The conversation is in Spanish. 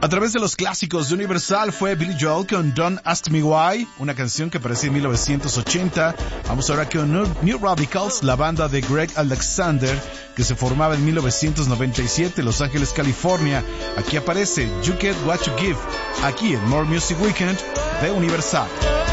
A través de los clásicos de Universal fue Billy Joel con Don't Ask Me Why, una canción que apareció en 1980. Vamos ahora con New Radicals, la banda de Greg Alexander, que se formaba en 1997 en Los Ángeles, California. Aquí aparece You Get What You Give, aquí en More Music Weekend de Universal.